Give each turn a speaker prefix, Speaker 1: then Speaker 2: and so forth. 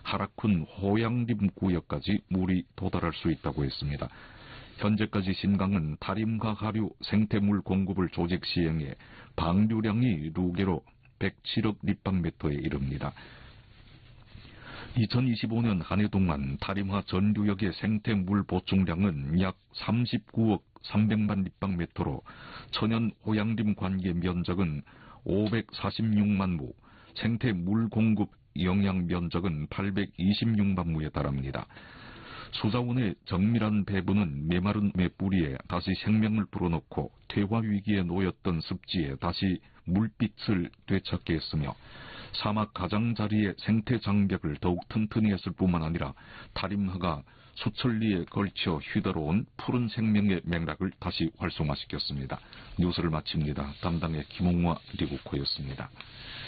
Speaker 1: 하라쿤 호양림 구역까지 물이 도달할 수 있다고 했습니다. 현재까지 신강은 다림과 하류 생태물 공급을 조직 시행해 방류량이 루게로 107억立方미터에 이릅니다. 2025년 한 해 동안 다림화 전류역의 생태물 보충량은 약 39억 300만立方미터로 천연 호양림 관계 면적은 546만 무, 생태물 공급 영향 면적은 826만 무에 달합니다. 수자원의 정밀한 배분은 메마른 맷뿌리에 다시 생명을 불어넣고 퇴화 위기에 놓였던 습지에 다시 물빛을 되찾게 했으며 사막 가장자리의 생태 장벽을 더욱 튼튼히 했을 뿐만 아니라 다림화가 수천리에 걸쳐 휘달아온 푸른 생명의 맥락을 다시 활성화시켰습니다. 뉴스를 마칩니다. 담당의 김홍화 리포터였습니다.